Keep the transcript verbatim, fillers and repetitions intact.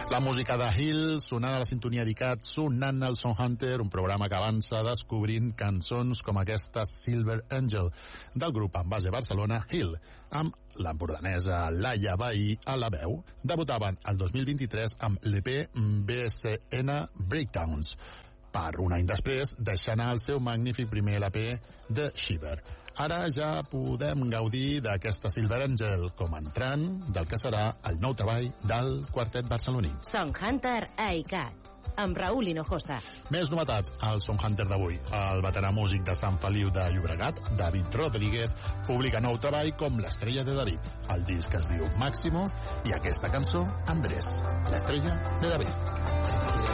La música de Hill sonant a la sintonia d'ICAT, sonant al Sound Hunter, un programa que avança descobrint cançons com aquesta Silver Angel del grup en base a Barcelona Hill, amb l'empordanesa Laia Bahí a la veu. Debutaven el dos mil vint-i-tres amb l'E P B S N Breakdowns, per un any després deixar anar el seu magnífic primer L P The Shiver. Ara ja podem gaudir d'aquesta Silver Angel com a entrant del que serà el nou treball del quartet barceloní. Sound Hunter a ICAT, amb Raúl Hinojosa. Més novetats al Sound Hunter d'avui. El veterà músic de Sant Feliu de Llobregat, David Rodríguez, publica nou treball com l'Estrella de David. El disc es diu Máximo i aquesta cançó, Andrés, l'Estrella de David.